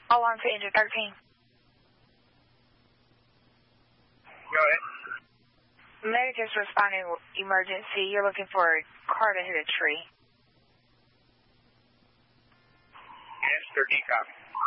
Alarm for engine 13. Go ahead. Medic just responding to emergency. You're looking for a car to hit a tree. Yes, 13 copy.